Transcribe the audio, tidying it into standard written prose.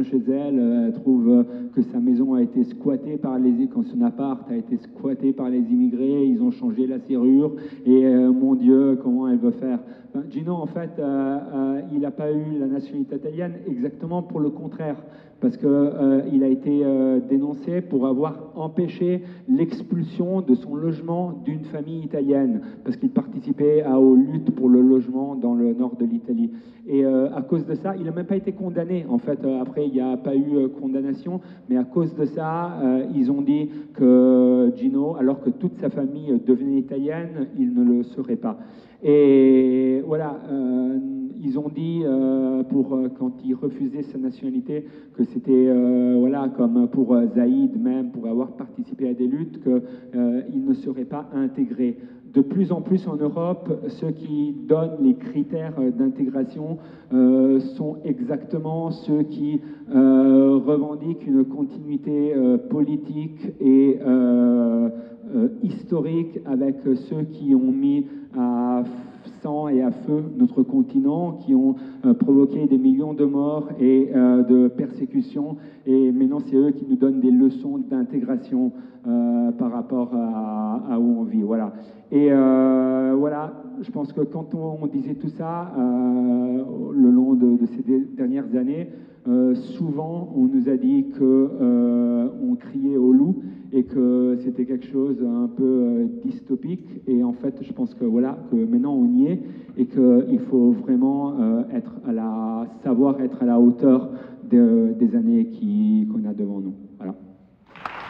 chez elle, elle trouve que sa maison a été squattée quand son appart a été squatté par les immigrés, ils ont changé la serrure, et mon Dieu, comment elle veut faire? Gino, en fait, il n'a pas eu la nationalité italienne exactement pour le contraire, parce qu'il a été dénoncé pour avoir empêché l'expulsion de son logement d'une famille italienne, parce qu'il participait aux luttes pour le logement dans le nord de l'Italie. Et à cause de ça, il n'a même pas été condamné. En fait, après, il n'y a pas eu condamnation, mais à cause de ça, ils ont dit que Gino, alors que toute sa famille devenait italienne, il ne le serait pas. Et voilà, ils ont dit, quand il refusait sa nationalité, que c'était voilà, comme pour Zaïd même, pour avoir participé à des luttes, qu'il ne serait pas intégré. De plus en plus en Europe, ceux qui donnent les critères d'intégration sont exactement ceux qui revendiquent une continuité politique et historique avec ceux qui ont mis à sang et à feu notre continent, qui ont provoqué des millions de morts et de persécutions. Et maintenant, c'est eux qui nous donnent des leçons d'intégration par rapport à où on vit. Voilà. Et voilà, je pense que quand on disait tout ça, le long de ces dernières années, souvent on nous a dit qu'on criait au loup et que c'était quelque chose un peu dystopique. Et en fait, je pense que voilà, que maintenant on y est et qu'il faut vraiment savoir être à la hauteur des années qu'on a devant nous. Voilà.